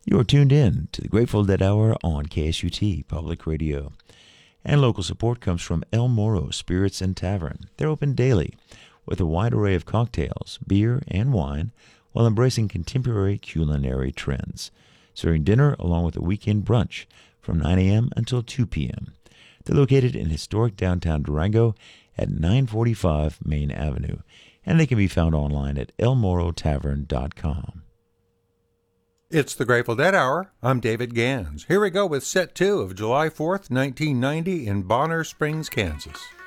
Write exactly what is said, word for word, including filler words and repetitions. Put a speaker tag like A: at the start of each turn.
A: You're tuned in to the Grateful Dead Hour on K S U T Public Radio. And local support comes from El Moro Spirits and Tavern. They're open daily with a wide array of cocktails, beer, and wine while embracing contemporary culinary trends. Serving dinner along with a weekend brunch from nine a.m. until two p.m. They're located in historic downtown Durango at nine forty-five Main Avenue, and they can be found online at el moro tavern dot com.
B: It's the Grateful Dead Hour. I'm David Gans. Here we go with set two of July fourth, nineteen ninety in Bonner Springs, Kansas.